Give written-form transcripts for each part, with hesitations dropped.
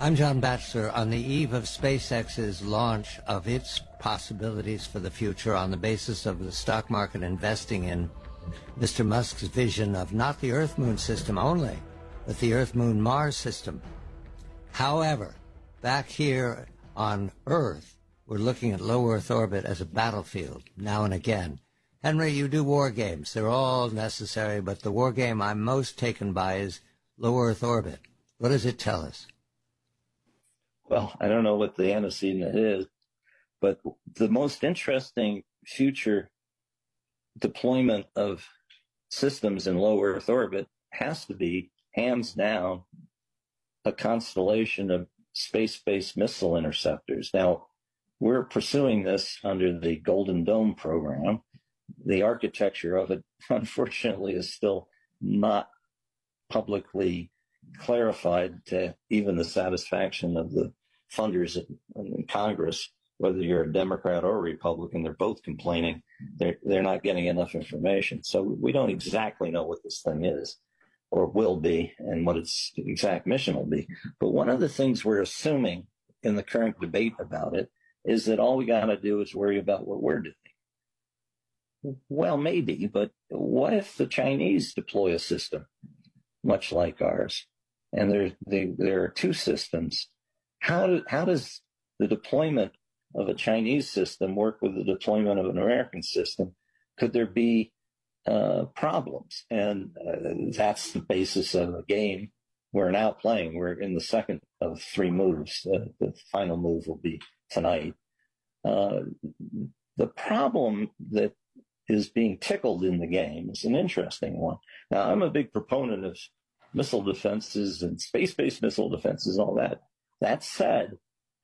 I'm John Batchelor. On the eve of SpaceX's launch of its possibilities for the future on the basis of the stock market investing in Mr. Musk's vision of not the Earth-Moon system only, but the Earth-Moon-Mars system. However, back here on Earth, we're looking at low Earth orbit as a battlefield now and again. Henry, you do war games. They're all necessary, but the war game I'm most taken by is low Earth orbit. What does it tell us? Well, I don't know what the antecedent is, but the most interesting future deployment of systems in low Earth orbit has to be, hands down, a constellation of space-based missile interceptors. Now, we're pursuing this under the Golden Dome program. The architecture of it, unfortunately, is still not publicly clarified to even the satisfaction of the funders in Congress. Whether you're a Democrat or a Republican, they're both complaining they're not getting enough information. So we don't exactly know what this thing is or will be and what its exact mission will be. But one of the things we're assuming in the current debate about it is that all we got to do is worry about what we're doing. Well, maybe, but what if the Chinese deploy a system much like ours? And there are two systems. How does the deployment of a Chinese system work with the deployment of an American system? Could there be problems? And that's the basis of the game we're now playing. We're in the second of three moves. The final move will be tonight. The problem that is being tickled in the game is an interesting one. Now, I'm a big proponent of missile defenses and space-based missile defenses and all that. That said,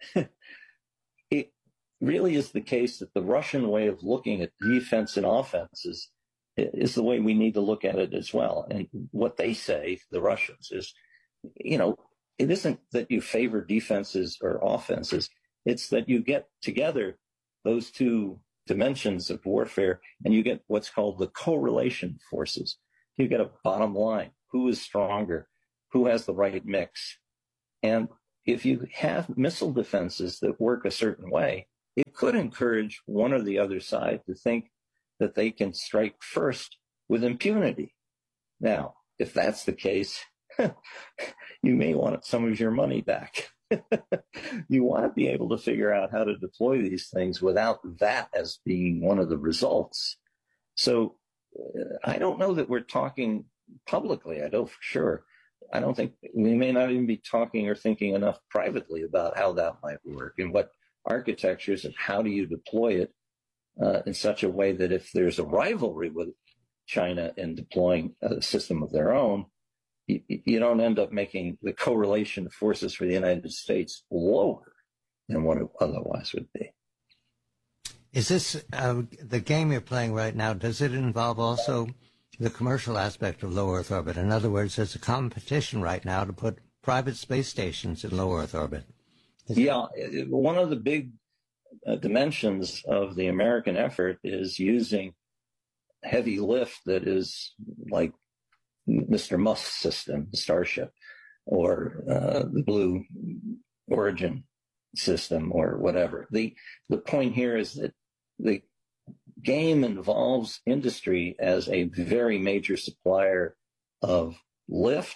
it really is the case that the Russian way of looking at defense and offenses is the way we need to look at it as well. And what they say, the Russians, is, it isn't that you favor defenses or offenses. It's that you get together those two dimensions of warfare and you get what's called the correlation forces. You get a bottom line. Who is stronger? Who has the right mix? And if you have missile defenses that work a certain way, it could encourage one or the other side to think that they can strike first with impunity. Now, if that's the case, you may want some of your money back. You want to be able to figure out how to deploy these things without that as being one of the results. So I don't know that we're talking publicly. I know for sure. I don't think we may not even be talking or thinking enough privately about how that might work and what architectures and how do you deploy it in such a way that if there's a rivalry with China in deploying a system of their own, you don't end up making the correlation of forces for the United States lower than what it otherwise would be. Is this the game you're playing right now? Does it involve also the commercial aspect of low Earth orbit? In other words, there's a competition right now to put private space stations in low Earth orbit. One of the big dimensions of the American effort is using heavy lift that is like Mr. Musk's system, the Starship, or the Blue Origin system, or whatever. The point here is that the game involves industry as a very major supplier of lift,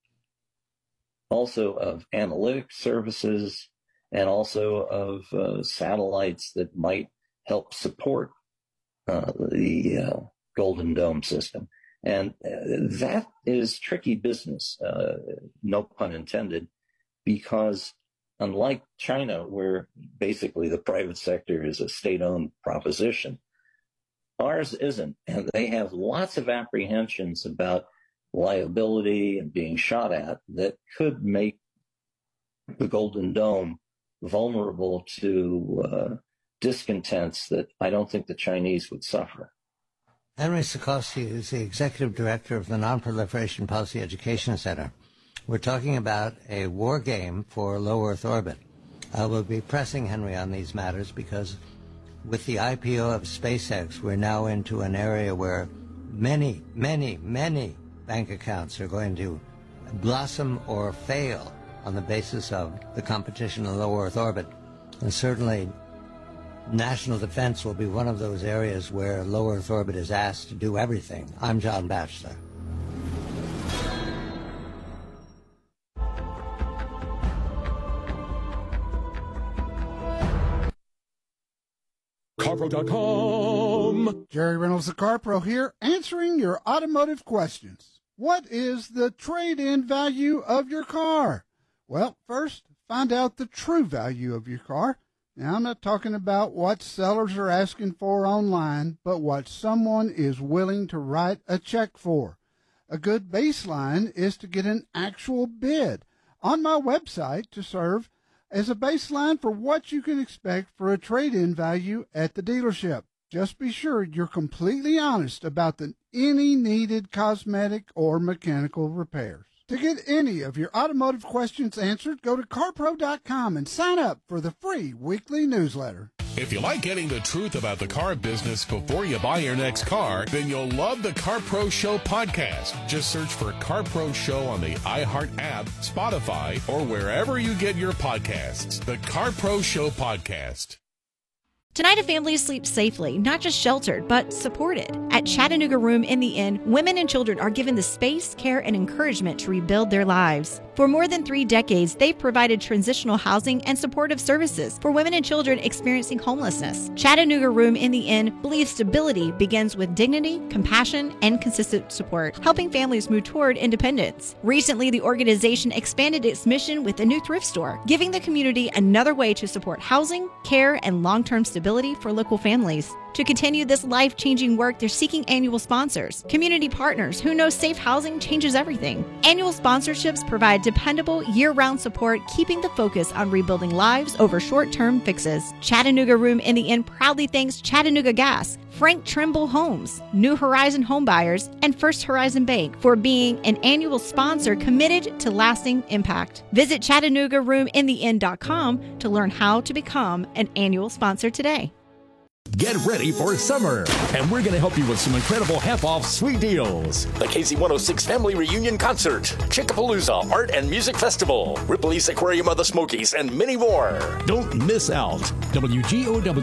also of analytic services, and also of satellites that might help support the Golden Dome system. And that is tricky business, no pun intended, because unlike China, where basically the private sector is a state-owned proposition, ours isn't. And they have lots of apprehensions about liability and being shot at that could make the Golden Dome vulnerable to discontents that I don't think the Chinese would suffer. Henry Sikorsky is the executive director of the Non-Proliferation Policy Education Center. We're talking about a war game for low Earth orbit. We'll be pressing Henry on these matters because with the IPO of SpaceX, we're now into an area where many bank accounts are going to blossom or fail on the basis of the competition in low Earth orbit. And certainly national defense will be one of those areas where low Earth orbit is asked to do everything. I'm John Batchelor. CarPro.com. Jerry Reynolds, the CarPro here, answering your automotive questions. What is the trade-in value of your car? Well, first, find out the true value of your car. Now, I'm not talking about what sellers are asking for online, but what someone is willing to write a check for. A good baseline is to get an actual bid on my website to serve as a baseline for what you can expect for a trade-in value at the dealership. Just be sure you're completely honest about any needed cosmetic or mechanical repairs. To get any of your automotive questions answered, go to CarPro.com and sign up for the free weekly newsletter. If you like getting the truth about the car business before you buy your next car, then you'll love the CarPro Show podcast. Just search for CarPro Show on the iHeart app, Spotify, or wherever you get your podcasts. The CarPro Show podcast. Tonight, a family sleeps safely, not just sheltered, but supported. At Chattanooga Room in the Inn, women and children are given the space, care, and encouragement to rebuild their lives. For more than 3 decades, they've provided transitional housing and supportive services for women and children experiencing homelessness. Chattanooga Room in the Inn believes stability begins with dignity, compassion, and consistent support, helping families move toward independence. Recently, the organization expanded its mission with a new thrift store, giving the community another way to support housing, care, and long-term stability for local families. To continue this life-changing work, they're seeking annual sponsors, community partners who know safe housing changes everything. Annual sponsorships provide dependable, year-round support, keeping the focus on rebuilding lives over short-term fixes. Chattanooga Room in the Inn proudly thanks Chattanooga Gas, Frank Trimble Homes, New Horizon Homebuyers, and First Horizon Bank for being an annual sponsor committed to lasting impact. Visit ChattanoogaRoomInTheInn.com to learn how to become an annual sponsor today. Get ready for summer, and we're going to help you with some incredible half-off sweet deals. The KZ106 Family Reunion Concert, Chickapalooza Art and Music Festival, Ripley's Aquarium of the Smokies, and many more. Don't miss out. WGOW